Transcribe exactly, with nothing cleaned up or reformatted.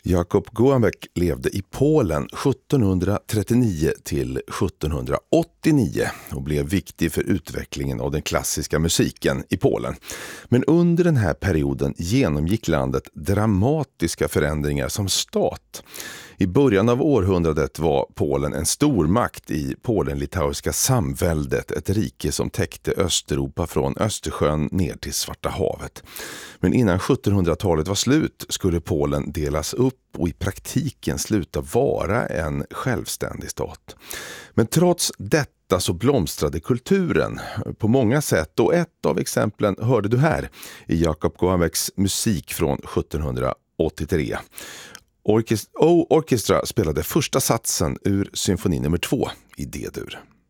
Jakob Gołębek levde i Polen sjuttonhundratrettionio till sjuttonhundraåttionio och blev viktig för utvecklingen av den klassiska musiken i Polen. Men under den här perioden genomgick landet dramatiska förändringar som stat. I början av århundradet var Polen en stormakt i Polen-litauiska samväldet, ett rike som täckte Östeuropa från Östersjön ner till Svarta havet. Men innan sjuttonhundratalet var slut skulle Polen delas upp och i praktiken sluta vara en självständig stat. Men trots detta så blomstrade kulturen på många sätt, och ett av exemplen hörde du här i Jakob Gołębeks musik från sjuttonhundraåttiotre. Orkest- O Orchestra spelade första satsen ur symfoni nummer två i D-dur.